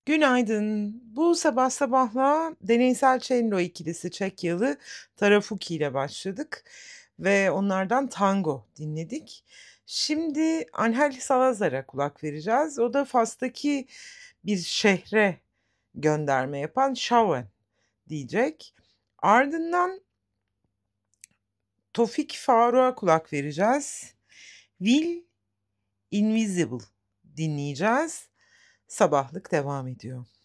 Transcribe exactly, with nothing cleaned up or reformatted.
Günaydın. Bu sabah sabahla deneysel cello ikilisi Çekyalı Tarafuki ile başladık ve onlardan tango dinledik. Şimdi Angel Salazar'a kulak vereceğiz. O da Fas'taki bir şehre gönderme yapan Şaven diyecek. Ardından Tofik Faruk'a kulak vereceğiz. Will Invisible dinleyeceğiz. Sabahlık devam ediyor.